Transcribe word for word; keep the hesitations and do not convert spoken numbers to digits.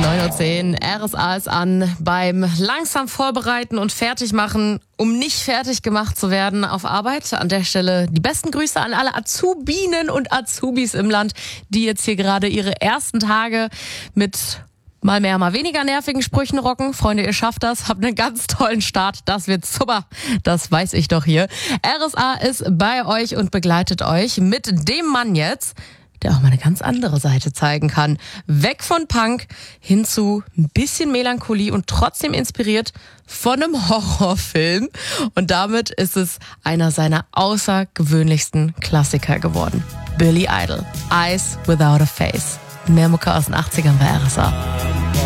neun Uhr zehn, R S A ist an. Beim langsam Vorbereiten und Fertigmachen, um nicht fertig gemacht zu werden auf Arbeit. An der Stelle die besten Grüße an alle Azubinen und Azubis im Land, die jetzt hier gerade ihre ersten Tage mit mal mehr, mal weniger nervigen Sprüchen rocken. Freunde, ihr schafft das. Habt einen ganz tollen Start. Das wird super. Das weiß ich doch hier. R S A ist bei euch und begleitet euch mit dem Mann jetzt, der auch mal eine ganz andere Seite zeigen kann. Weg von Punk hin zu ein bisschen Melancholie und trotzdem inspiriert von einem Horrorfilm. Und damit ist es einer seiner außergewöhnlichsten Klassiker geworden. Billy Idol, Eyes Without a Face. Mehr Mucke aus den achtzigern bei R S A.